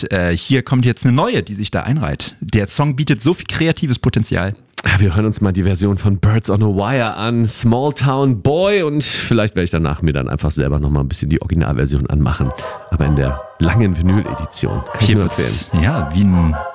Und hier kommt jetzt eine neue, die sich da einreiht. Der Song bietet so viel kreatives Potenzial. Ja, wir hören uns mal die Version von Birds on a Wire an, Small Town Boy, und vielleicht werde ich danach mir dann einfach selber nochmal ein bisschen die Originalversion anmachen. Aber in der langen Vinyl-Edition. Kann ich nur empfehlen. Ja, wie ein